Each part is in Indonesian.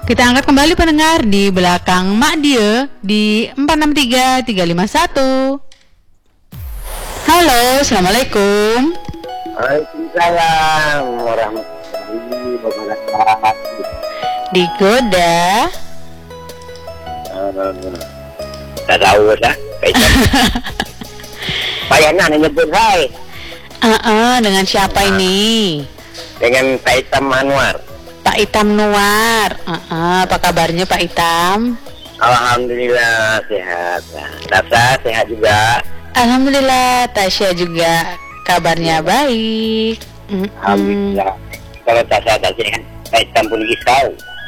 Kita angkat kembali pendengar di belakang Mak Dia di 463351. Halo, Assalamualaikum. Waalaikumsalam warahmatullahi wabarakatuh. Digoda. Tak tahu dah. Payahnya nyebut hai. Dengan siapa ini? Dengan Pak Itam Anwar. Pak Itam Nuar. Apa kabarnya Pak Itam? Alhamdulillah sehat. Tasa sehat juga. Alhamdulillah, Tasya juga kabarnya baik. Alhamdulillah. Kalau Tasa tak sehat, Pak Itam pun risau.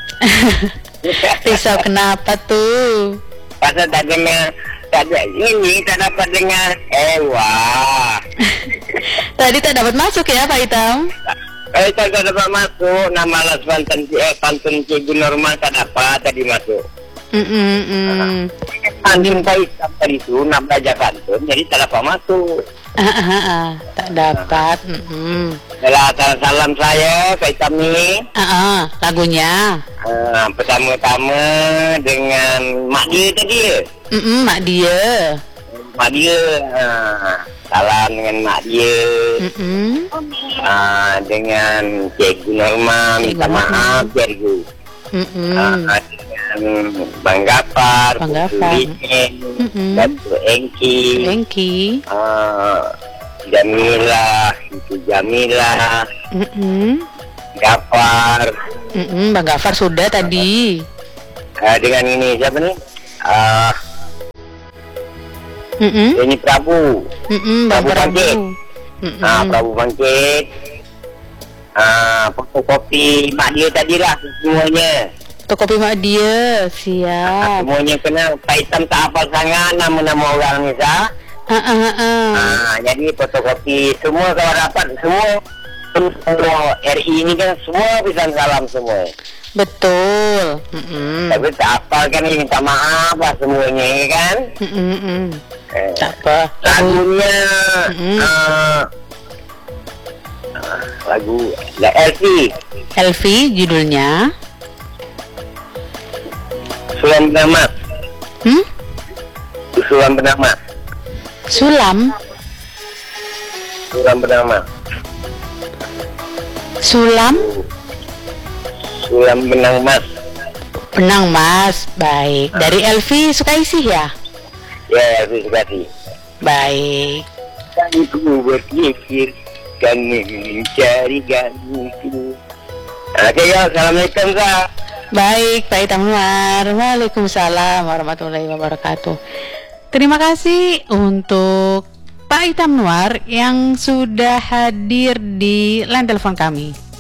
Risau kenapa tuh? Pasal tak dengar, tak dapat dengar. Wah. Tadi tak dapat masuk ya Pak Itam? Tak dapat masuk. Nama las pantun Cikgu Norma tak dapat tadi masuk. Pantun Pak Itam tadi itu nak belajar pantun, jadi tak dapat masuk. Tak dapat. Adalah salam saya Pak Itam ni. Lagunya. Pertama-tama dengan Mak Dia tadi. Mak Dia. Mak Dia. Salam dengan Mak Dia. Dengan Cikgu Norma, minta maaf Cikgu. Dengan Bang Gafar, Datuk Engki, Jamila, Ibu Jamila, Gafar. Bang Gafar sudah tadi. Dengan ini siapa ni? Ini Prabu. Bang Bangkit. Prabu Bangkit. Fotokopi Mak Dia tadilah semuanya. Fotokopi Mak Dia, siap. Semuanya kena. Pak Itam tak hafal sangat nama-nama orang ni sah. Jadi fotokopi semua kalau dapat semua RI ni kan semua pesan salam semua. Betul. Tapi tak hafal kan, minta maaf lah semuanya kan. Tak apa. Lagunya lagu Elvi judulnya Sulam Benamat. Sulam Benamat. Sulam Benamat. Sulam Benang Mas. Benang Mas. Baik. Dari Elvi Sukaisih ya? Ya, Elvi Sukaisih. Baik. Aku berpikir kan mencari gantiku. Oke ya, assalamualaikum Kak. Baik, Pak Itam Nuar. Waalaikumsalam warahmatullahi wabarakatuh. Terima kasih untuk Pak Itam Nuar yang sudah hadir di line telepon kami.